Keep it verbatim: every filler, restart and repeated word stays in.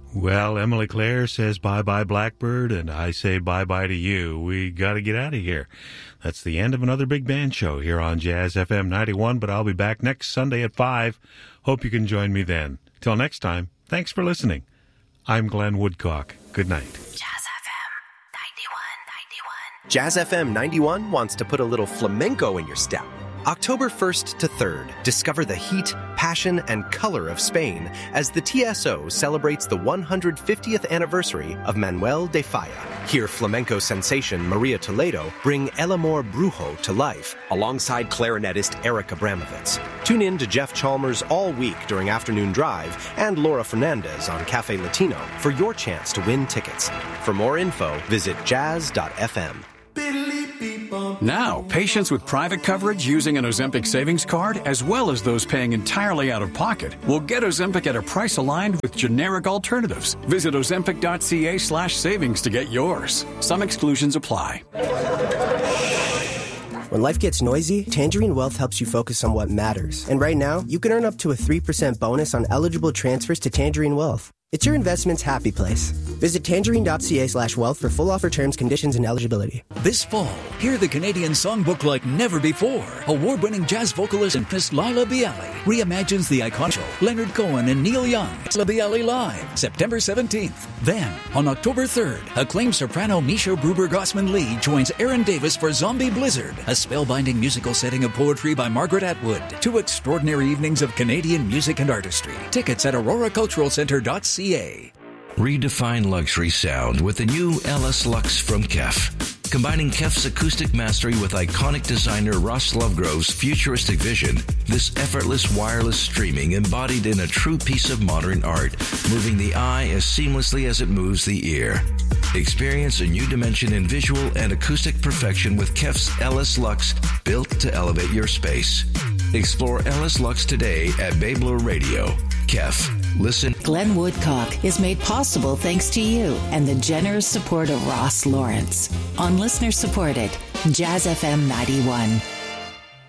Well, Emily Claire says bye-bye Blackbird, and I say bye-bye to you. We got to get out of here. That's the end of another Big Band show here on Jazz F M ninety-one, but I'll be back next Sunday at five. Hope you can join me then. Till next time, thanks for listening. I'm Glenn Woodcock. Good night. Jazz F M ninety-one ninety-one. Jazz F M ninety-one wants to put a little flamenco in your step. October first to third, discover the heat, passion, and color of Spain as the T S O celebrates the one hundred fiftieth anniversary of Manuel de Falla. Hear flamenco sensation Maria Toledo bring El Amor Brujo to life alongside clarinetist Eric Abramovitz. Tune in to Jeff Chalmers all week during Afternoon Drive and Laura Fernandez on Cafe Latino for your chance to win tickets. For more info, visit jazz dot f m. Now, patients with private coverage using an Ozempic savings card, as well as those paying entirely out of pocket, will get Ozempic at a price aligned with generic alternatives. Visit ozempic.ca slash savings to get yours. Some exclusions apply. When life gets noisy, Tangerine Wealth helps you focus on what matters. And right now, you can earn up to a three percent bonus on eligible transfers to Tangerine Wealth. It's your investment's happy place. Visit tangerine.ca slash wealth for full offer terms, conditions, and eligibility. This fall, hear the Canadian songbook like never before. Award-winning jazz vocalist and pianist Lila Bialy reimagines the iconic show Leonard Cohen and Neil Young. Lila Bialy Live, September seventeenth. Then, on October third, acclaimed soprano Misha Gruber-Gossman-Lee joins Aaron Davis for Zombie Blizzard, a spellbinding musical setting of poetry by Margaret Atwood. Two extraordinary evenings of Canadian music and artistry. Tickets at aurora cultural center dot c a. Redefine luxury sound with the new L S Lux from Kef. Combining Kef's acoustic mastery with iconic designer Ross Lovegrove's futuristic vision, this effortless wireless streaming embodied in a true piece of modern art, moving the eye as seamlessly as it moves the ear. Experience a new dimension in visual and acoustic perfection with Kef's L S Lux, built to elevate your space. Explore L S Lux today at Babler Radio. Kef. Listen. Glenn Woodcock is made possible thanks to you and the generous support of Ross Lawrence on listener-supported Jazz F M ninety-one.